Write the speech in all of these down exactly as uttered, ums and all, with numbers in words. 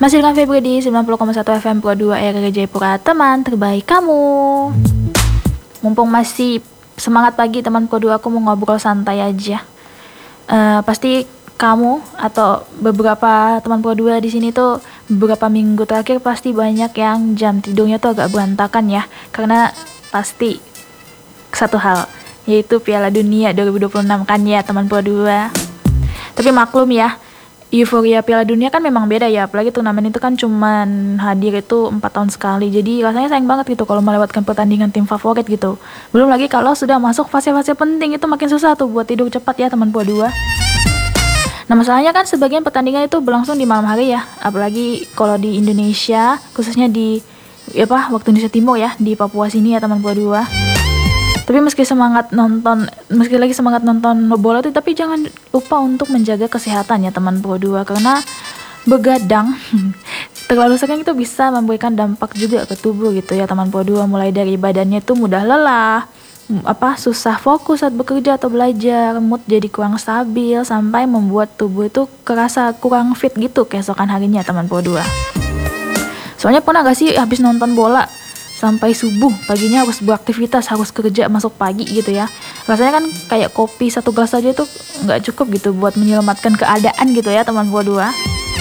Masih dengan Febri di sembilan puluh koma satu F M Pro dua R R Jayapura, teman terbaik kamu. Mumpung masih semangat pagi teman Pro dua, aku mau ngobrol santai aja. Uh, pasti kamu atau beberapa teman Pro dua di sini tuh beberapa minggu terakhir pasti banyak yang jam tidurnya tuh agak berantakan ya. Karena pasti satu hal, yaitu Piala Dunia dua ribu dua puluh enam kan ya teman Pro dua. Tapi maklum ya, euforia Piala Dunia kan memang beda ya, apalagi turnamen itu kan cuman hadir itu empat tahun sekali. Jadi rasanya sayang banget gitu kalau melewatkan pertandingan tim favorit gitu. Belum lagi kalau sudah masuk fase-fase penting itu makin susah tuh buat tidur cepat ya teman Pro dua. Nah masalahnya kan sebagian pertandingan itu berlangsung di malam hari ya, apalagi kalau di Indonesia, khususnya di ya apa waktu Indonesia Timur ya, di Papua sini ya teman Pro dua. Tapi meski semangat nonton, meski lagi semangat nonton bola tuh, tapi jangan lupa untuk menjaga kesehatan ya teman Pro dua, karena begadang terlalu sering itu bisa memberikan dampak juga ke tubuh gitu ya teman Pro dua, mulai dari badannya tuh mudah lelah, apa susah fokus saat bekerja atau belajar, mood jadi kurang stabil, sampai membuat tubuh itu kerasa kurang fit gitu keesokan harinya teman Pro dua. Soalnya pernah gak sih habis nonton bola sampai subuh, paginya harus beraktivitas, harus kerja masuk pagi gitu ya. Rasanya kan kayak kopi satu gelas aja itu nggak cukup gitu buat menyelamatkan keadaan gitu ya teman Pro dua.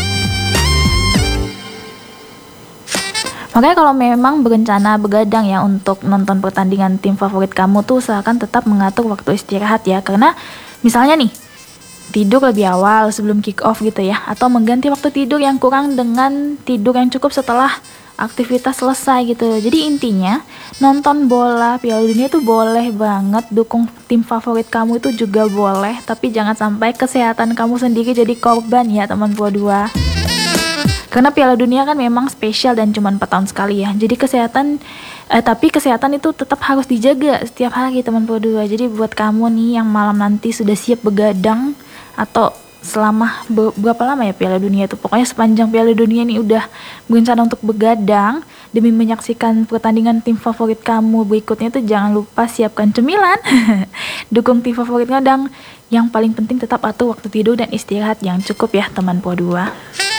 Makanya kalau memang berencana begadang ya untuk nonton pertandingan tim favorit kamu tuh, usahakan tetap mengatur waktu istirahat ya. Karena misalnya nih, tidur lebih awal sebelum kick off gitu ya, atau mengganti waktu tidur yang kurang dengan tidur yang cukup setelah aktivitas selesai gitu. Jadi intinya nonton bola Piala Dunia itu boleh banget, dukung tim favorit kamu itu juga boleh, tapi jangan sampai kesehatan kamu sendiri jadi korban ya teman Pro dua. Karena Piala Dunia kan memang spesial dan cuma empat tahun sekali ya. Jadi kesehatan eh, tapi kesehatan itu tetap harus dijaga setiap hari teman Pro dua. Jadi buat kamu nih yang malam nanti sudah siap begadang, atau selama be- berapa lama ya Piala Dunia itu, pokoknya sepanjang Piala Dunia ini udah berencana untuk begadang demi menyaksikan pertandingan tim favorit kamu berikutnya, itu jangan lupa siapkan cemilan dukung tim favorit kamu, dan yang paling penting tetap atur waktu tidur dan istirahat yang cukup ya teman Pro dua.